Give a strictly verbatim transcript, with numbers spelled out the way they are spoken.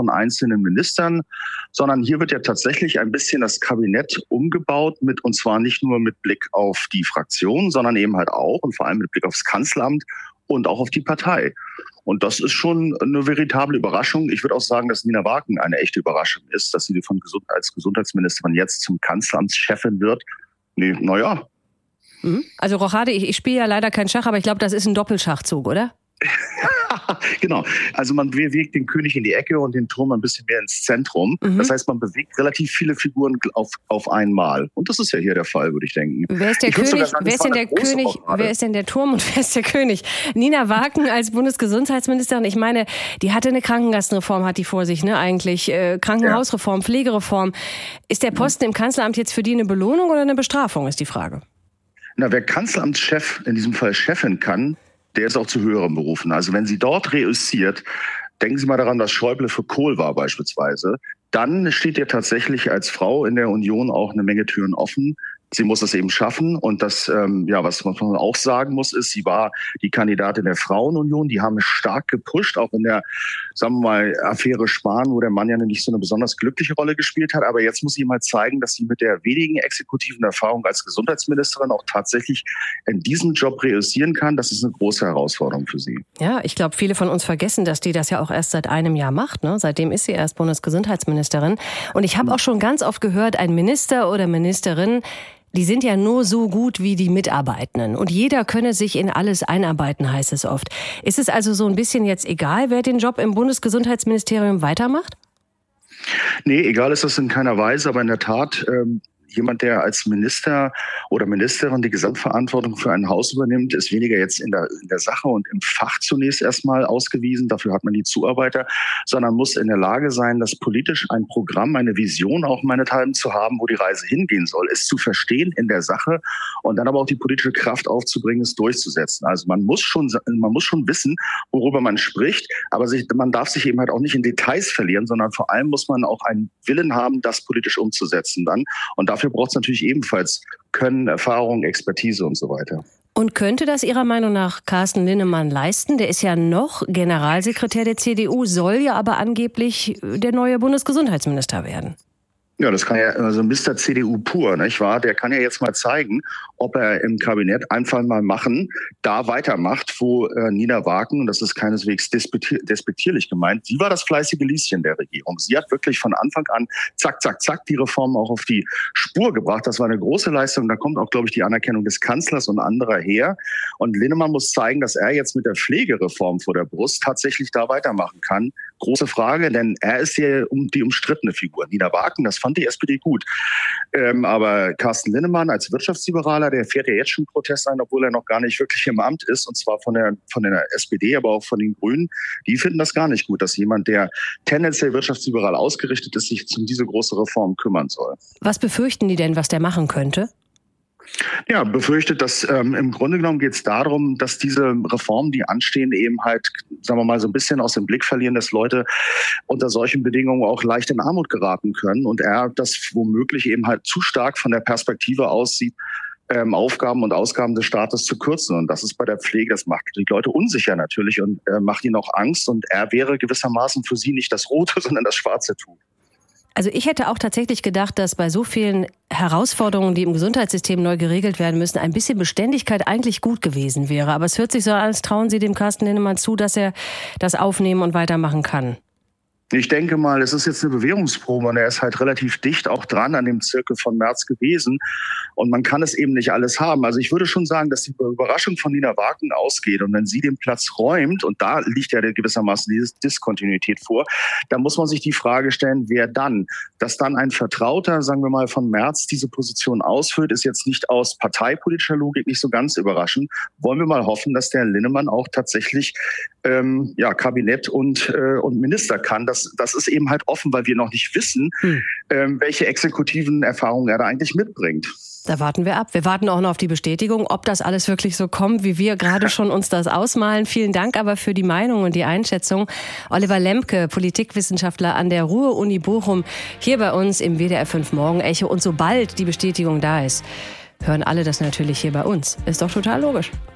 von einzelnen Ministern, sondern hier wird ja tatsächlich ein bisschen das Kabinett umgebaut, mit und zwar nicht nur mit Blick auf die Fraktion, sondern eben halt auch und vor allem mit Blick aufs Kanzleramt und auch auf die Partei. Und das ist schon eine veritable Überraschung. Ich würde auch sagen, dass Nina Wagen eine echte Überraschung ist, dass sie von Gesund- als Gesundheitsministerin jetzt zum Kanzleramtschefin wird. Nee, naja. Also Rochade, ich, ich spiele ja leider kein Schach, aber ich glaube, das ist ein Doppelschachzug, oder? Genau. Also man bewegt den König in die Ecke und den Turm ein bisschen mehr ins Zentrum. Mhm. Das heißt, man bewegt relativ viele Figuren auf, auf einmal. Und das ist ja hier der Fall, würde ich denken. Wer ist der ich König? Sagen, wer ist denn der König? Wer ist denn der Turm und wer ist der König? Nina Wagen als Bundesgesundheitsministerin. Ich meine, die hatte eine Krankenkassenreform, hat die vor sich, ne? Eigentlich äh, Krankenhausreform, ja. Pflegereform. Ist der Posten mhm. im Kanzleramt jetzt für die eine Belohnung oder eine Bestrafung? Ist die Frage. Na, wer Kanzleramtschef, in diesem Fall Chefin kann, der ist auch zu höheren Berufen. Also wenn sie dort reüssiert, denken Sie mal daran, was Schäuble für Kohl war beispielsweise, dann steht ihr tatsächlich als Frau in der Union auch eine Menge Türen offen. Sie muss es eben schaffen und das, ähm, ja, was man auch sagen muss, ist, sie war die Kandidatin der Frauenunion. Die haben stark gepusht, auch in der, sagen wir mal, Affäre Spahn, wo der Mann ja nicht so eine besonders glückliche Rolle gespielt hat. Aber jetzt muss sie mal zeigen, dass sie mit der wenigen exekutiven Erfahrung als Gesundheitsministerin auch tatsächlich in diesem Job reüssieren kann. Das ist eine große Herausforderung für sie. Ja, ich glaube, viele von uns vergessen, dass die das ja auch erst seit einem Jahr macht. Ne? Seitdem ist sie erst Bundesgesundheitsministerin. Und ich habe auch schon ganz oft gehört, ein Minister oder Ministerin, die sind ja nur so gut wie die Mitarbeitenden. Und jeder könne sich in alles einarbeiten, heißt es oft. Ist es also so ein bisschen jetzt egal, wer den Job im Bundesgesundheitsministerium weitermacht? Nee, egal ist das in keiner Weise. Aber in der Tat, ähm, jemand, der als Minister oder Ministerin die Gesamtverantwortung für ein Haus übernimmt, ist weniger jetzt in der, in der Sache und im Fach zunächst erstmal ausgewiesen. Dafür hat man die Zuarbeiter, sondern muss in der Lage sein, das politisch ein Programm, eine Vision auch meinethalben zu haben, wo die Reise hingehen soll, es zu verstehen in der Sache und dann aber auch die politische Kraft aufzubringen, es durchzusetzen. Also man muss schon, man muss schon wissen, worüber man spricht, aber sich, man darf sich eben halt auch nicht in Details verlieren, sondern vor allem muss man auch einen Willen haben, das politisch umzusetzen dann. Und dafür braucht es natürlich ebenfalls Können, Erfahrung, Expertise und so weiter. Und könnte das Ihrer Meinung nach Carsten Linnemann leisten? Der ist ja noch Generalsekretär der C D U, soll ja aber angeblich der neue Bundesgesundheitsminister werden. Ja, das kann ja, also Mister C D U pur, nicht wahr? Der kann ja jetzt mal zeigen, ob er im Kabinett einfach mal machen, da weitermacht, wo äh, Nina Wagen, und das ist keineswegs despektier- despektierlich gemeint, sie war das fleißige Lieschen der Regierung. Sie hat wirklich von Anfang an zack, zack, zack die Reformen auch auf die Spur gebracht. Das war eine große Leistung. Da kommt auch, glaube ich, die Anerkennung des Kanzlers und anderer her. Und Linnemann muss zeigen, dass er jetzt mit der Pflegereform vor der Brust tatsächlich da weitermachen kann. Große Frage, denn er ist ja um die umstrittene Figur. Nina Wagen, das fand die S P D gut. Ähm, aber Carsten Linnemann als Wirtschaftsliberaler, der fährt ja jetzt schon Protest ein, obwohl er noch gar nicht wirklich im Amt ist, und zwar von der, von der S P D, aber auch von den Grünen. Die finden das gar nicht gut, dass jemand, der tendenziell wirtschaftsliberal ausgerichtet ist, sich um diese große Reform kümmern soll. Was befürchten die denn, was der machen könnte? Ja, befürchtet, dass ähm, im Grunde genommen geht es darum, dass diese Reformen, die anstehen, eben halt, sagen wir mal, so ein bisschen aus dem Blick verlieren, dass Leute unter solchen Bedingungen auch leicht in Armut geraten können und er das womöglich eben halt zu stark von der Perspektive aussieht, ähm, Aufgaben und Ausgaben des Staates zu kürzen. Und das ist bei der Pflege, das macht die Leute unsicher natürlich und äh, macht ihnen auch Angst. Und er wäre gewissermaßen für sie nicht das rote, sondern das schwarze Tuch. Also ich hätte auch tatsächlich gedacht, dass bei so vielen Herausforderungen, die im Gesundheitssystem neu geregelt werden müssen, ein bisschen Beständigkeit eigentlich gut gewesen wäre. Aber es hört sich so an, als trauen Sie dem Carsten Linnemann zu, dass er das aufnehmen und weitermachen kann. Ich denke mal, es ist jetzt eine Bewährungsprobe und er ist halt relativ dicht auch dran an dem Zirkel von Merz gewesen und man kann es eben nicht alles haben. Also ich würde schon sagen, dass die Überraschung von Nina Wagen ausgeht und wenn sie den Platz räumt, und da liegt ja gewissermaßen diese Diskontinuität vor, dann muss man sich die Frage stellen, wer dann? Dass dann ein Vertrauter, sagen wir mal, von Merz diese Position ausfüllt, ist jetzt nicht aus parteipolitischer Logik nicht so ganz überraschend. Wollen wir mal hoffen, dass der Linnemann auch tatsächlich ähm, ja, Kabinett und, äh, und Minister kann. Das, das ist eben halt offen, weil wir noch nicht wissen, hm. ähm, welche exekutiven Erfahrungen er da eigentlich mitbringt. Da warten wir ab. Wir warten auch noch auf die Bestätigung, ob das alles wirklich so kommt, wie wir gerade schon uns das ausmalen. Vielen Dank aber für die Meinung und die Einschätzung. Oliver Lemke, Politikwissenschaftler an der Ruhr-Uni Bochum, hier bei uns im W D R fünf Morgenecho. Und sobald die Bestätigung da ist, hören alle das natürlich hier bei uns. Ist doch total logisch.